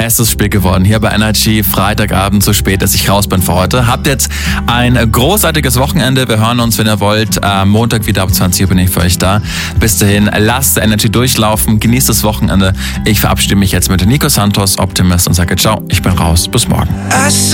Es ist spät geworden hier bei Energy. Freitagabend, so spät, dass ich raus bin für heute. Habt jetzt ein großartiges Wochenende. Wir hören uns, wenn ihr wollt. Montag wieder ab 20 Uhr bin ich für euch da. Bis dahin, lasst Energy durchlaufen. Genießt das Wochenende. Ich verabschiede mich jetzt mit Nico Santos, Optimist, und sage ciao. Ich bin raus. Bis morgen.